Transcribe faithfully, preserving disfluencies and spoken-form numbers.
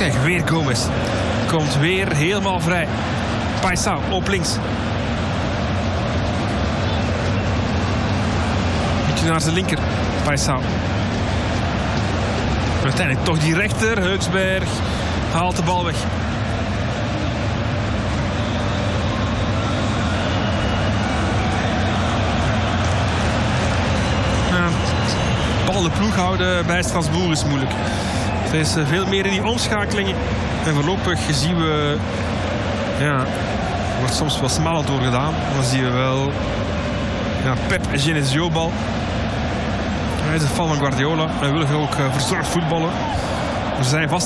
Kijk, weer Gomez. Komt weer helemaal vrij. Paisao op links. Beetje naar zijn linker. Paisao. Uiteindelijk toch die rechter. Heuksberg haalt de bal weg. Ja, bal de ploeg houden bij Strasbourg is moeilijk. Er is veel meer in die omschakelingen. En voorlopig zien we... Ja, er wordt soms wel smalend doorgedaan. Dan zien we wel... Ja, Pep Genesio bal. Hij is een fan van Guardiola. Hij wil ook uh, verzorgd voetballen. Er zijn vast